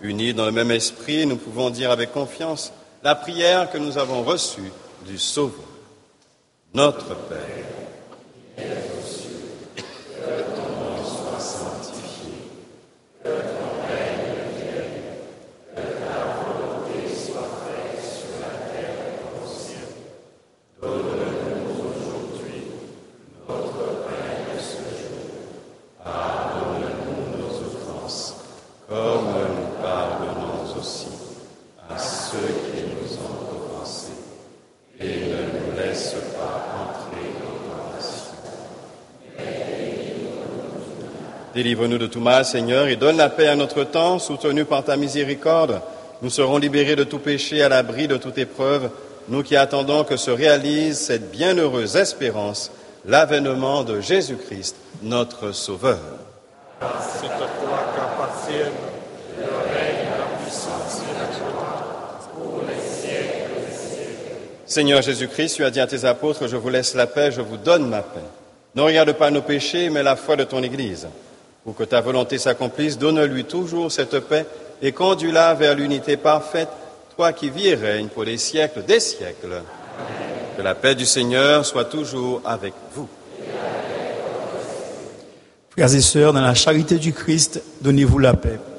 Unis dans le même esprit, nous pouvons dire avec confiance la prière que nous avons reçue du Sauveur. Notre Père, qui es aux cieux, que ton nom soit sanctifié, que ton règne vienne, que ta volonté soit faite sur la terre comme au ciel. Donne-nous aujourd'hui notre pain de ce jour. Pardonne-nous nos offenses, comme nous pardonnons aussi à ceux qui nous ont offensés. Et ne nous laisse pas entrer en tentation. Délivre-nous de tout mal, Seigneur, et donne la paix à notre temps. Soutenus par ta miséricorde, nous serons libérés de tout péché, à l'abri de toute épreuve, nous qui attendons que se réalise cette bienheureuse espérance, l'avènement de Jésus-Christ, notre Sauveur. C'est à toi qu'appartiennent le règne, la puissance et la gloire pour les siècles des siècles. Seigneur Jésus-Christ, tu as dit à tes apôtres, je vous laisse la paix, je vous donne ma paix. Ne regarde pas nos péchés, mais la foi de ton Église. Pour que ta volonté s'accomplisse, donne-lui toujours cette paix et conduis-la vers l'unité parfaite, toi qui vis et règnes pour les siècles des siècles. Amen. Que la paix du Seigneur soit toujours avec vous. Frères et sœurs, dans la charité du Christ, donnez-vous la paix.